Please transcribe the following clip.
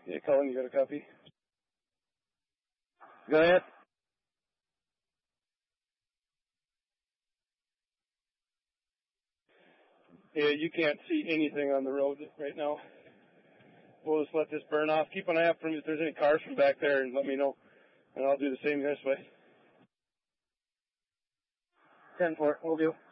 Yeah, Colin, you got a copy? Go ahead. Yeah, you can't see anything on the road right now. We'll just let this burn off. Keep an eye out for me if there's any cars from back there and let me know. And I'll do the same this way. 10-4, will do.